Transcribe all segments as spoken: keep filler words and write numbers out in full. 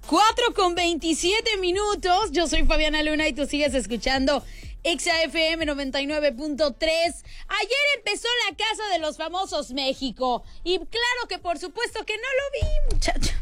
cuatro con veintisiete minutos. Yo soy Fabiana Luna y tú sigues escuchando Exa F M noventa y nueve punto tres. Ayer empezó la Casa de los Famosos México. Y claro que por supuesto que no lo vi, muchacho.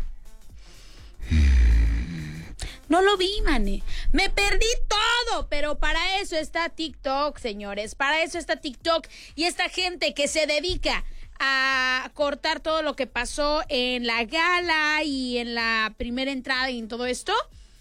No lo vi, mané. Me perdí todo, pero para eso está TikTok, señores. Para eso está TikTok y esta gente que se dedica a cortar todo lo que pasó en la gala y en la primera entrada y en todo esto.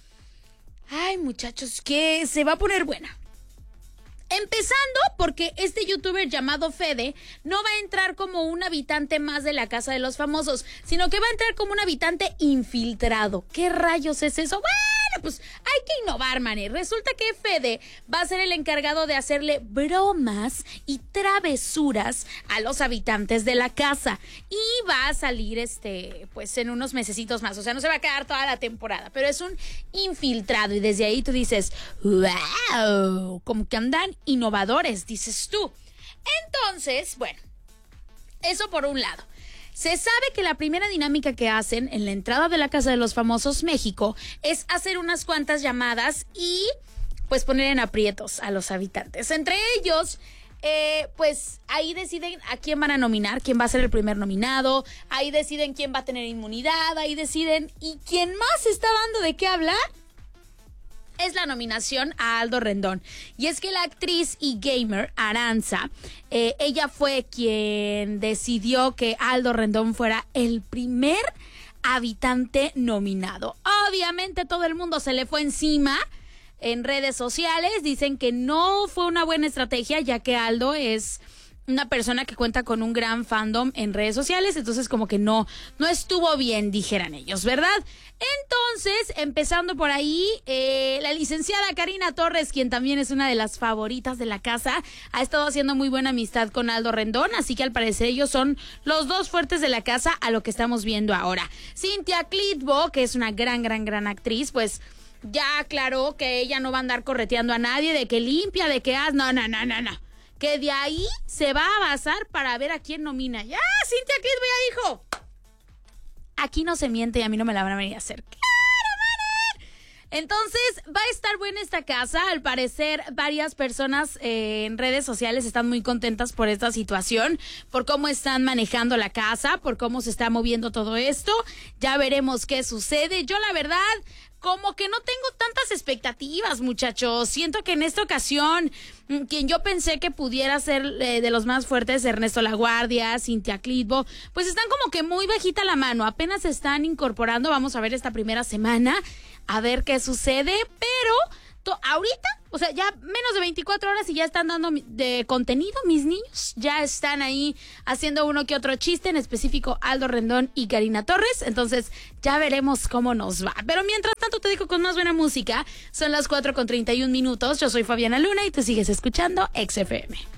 Ay, muchachos, que se va a poner buena. Empezando porque este youtuber llamado Fede no va a entrar como un habitante más de la Casa de los Famosos, sino que va a entrar como un habitante infiltrado. ¿Qué rayos es eso? Bueno, pues hay que innovar, mané. Resulta que Fede va a ser el encargado de hacerle bromas y travesuras a los habitantes de la casa. Y va a salir, este, pues en unos mesecitos más. O sea, no se va a quedar toda la temporada, pero es un infiltrado. Y desde ahí tú dices, wow, como que andan innovadores, dices tú. Entonces, bueno, eso por un lado. Se sabe que la primera dinámica que hacen en la entrada de la Casa de los Famosos México es hacer unas cuantas llamadas y pues poner en aprietos a los habitantes. Entre ellos, eh, pues ahí deciden a quién van a nominar, quién va a ser el primer nominado, ahí deciden quién va a tener inmunidad, ahí deciden, y quien más está dando de qué hablar es la nominación a Aldo Rendón. Y es que la actriz y gamer Aranza, eh, ella fue quien decidió que Aldo Rendón fuera el primer habitante nominado. Obviamente todo el mundo se le fue encima en redes sociales. Dicen que no fue una buena estrategia, ya que Aldo es una persona que cuenta con un gran fandom en redes sociales, entonces como que no, no estuvo bien, dijeran ellos, ¿verdad? Entonces, empezando por ahí, eh, la licenciada Karina Torres, quien también es una de las favoritas de la casa, ha estado haciendo muy buena amistad con Aldo Rendón, así que al parecer ellos son los dos fuertes de la casa a lo que estamos viendo ahora. Cintia Clitbo, que es una gran, gran, gran actriz, pues ya aclaró que ella no va a andar correteando a nadie, de que limpia, de que haz, no, no, no, no, no. Que de ahí se va a basar para ver a quién nomina. Ya, Cintia Clitbo ya dijo, aquí no se miente y a mí no me la van a venir a hacer. ¡Claro, mané! Entonces, va a estar buena esta casa. Al parecer, varias personas eh, en redes sociales están muy contentas por esta situación, por cómo están manejando la casa, por cómo se está moviendo todo esto. Ya veremos qué sucede. Yo, la verdad, como que no tengo tantas expectativas, muchachos. Siento que en esta ocasión, quien yo pensé que pudiera ser eh, de los más fuertes, Ernesto Laguardia, Cintia Clitbo, pues están como que muy bajita la mano. Apenas se están incorporando. Vamos a ver esta primera semana, a ver qué sucede. Pero to- ahorita, o sea, ya menos de veinticuatro horas y ya están dando de contenido, mis niños. Ya están ahí haciendo uno que otro chiste, en específico Aldo Rendón y Karina Torres. Entonces, ya veremos cómo nos va. Pero mientras tanto, te dejo con más buena música. Son las cuatro con treinta y un minutos. Yo soy Fabiana Luna y tú sigues escuchando Exa F M.